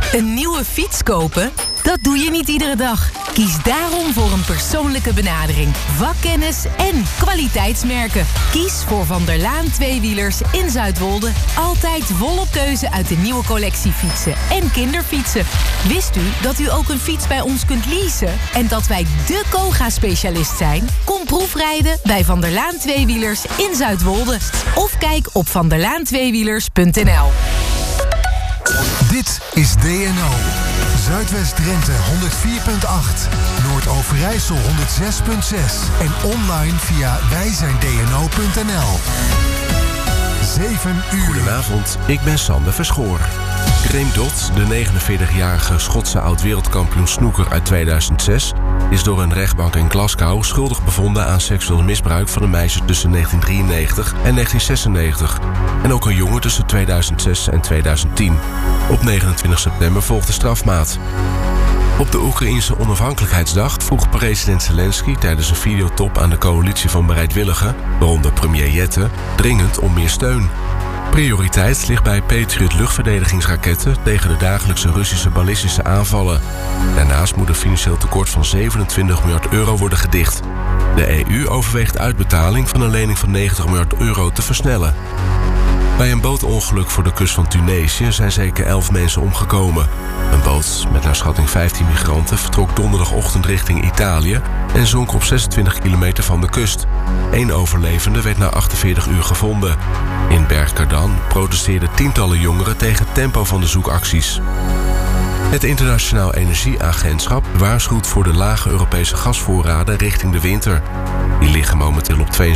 Een nieuwe fiets kopen? Dat doe je niet iedere dag. Kies daarom voor een persoonlijke benadering, vakkennis en kwaliteitsmerken. Kies voor Van der Laan tweewielers in Zuidwolde. Altijd volop keuze uit de nieuwe collectie fietsen en kinderfietsen. Wist u dat u ook een fiets bij ons kunt leasen? En dat wij de Koga-specialist zijn? Kom proefrijden bij Van der Laan tweewielers in Zuidwolde. Of kijk op vanderlaantweewielers.nl. Dit is DNO. Zuidwest-Drenthe 104.8. Noord-Overijssel 106.6. En online via wijzijndno.nl. 7 uur. Goedenavond, ik ben Sander Verschoor. Graham Dodd, de 49-jarige Schotse oud-wereldkampioen snooker uit 2006... is door een rechtbank in Glasgow schuldig bevonden aan seksueel misbruik van een meisje tussen 1993 en 1996. En ook een jongen tussen 2006 en 2010. Op 29 september volgt de strafmaat. Op de Oekraïense onafhankelijkheidsdag vroeg president Zelensky tijdens een videotop aan de coalitie van bereidwilligen, waaronder premier Jette, dringend om meer steun. Prioriteit ligt bij Patriot luchtverdedigingsraketten tegen de dagelijkse Russische ballistische aanvallen. Daarnaast moet een financieel tekort van 27 miljard euro worden gedicht. De EU overweegt uitbetaling van een lening van 90 miljard euro te versnellen. Bij een bootongeluk voor de kust van Tunesië zijn zeker 11 mensen omgekomen. Een boot met naar schatting 15 migranten vertrok donderdagochtend richting Italië en zonk op 26 kilometer van de kust. 1 overlevende werd na 48 uur gevonden. In Bergkardaan protesteerden tientallen jongeren tegen het tempo van de zoekacties. Het Internationaal Energieagentschap waarschuwt voor de lage Europese gasvoorraden richting de winter. Die liggen momenteel op